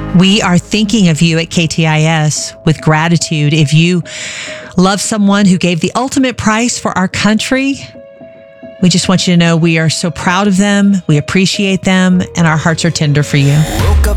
We are thinking of you at KTIS with gratitude. If you love someone who gave the ultimate price for our country, we just want you to know we are so proud of them. We appreciate them, and our hearts are tender for you. Woke up